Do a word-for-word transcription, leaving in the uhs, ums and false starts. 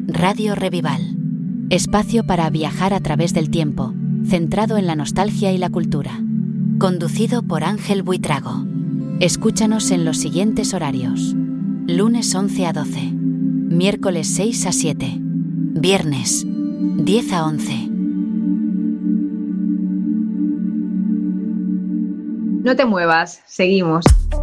Radio Revival. Espacio para viajar a través del tiempo, centrado en la nostalgia y la cultura. Conducido por Ángel Buitrago. Escúchanos en los siguientes horarios. Lunes once a doce. Miércoles seis a siete. Viernes diez a once. No te muevas, seguimos.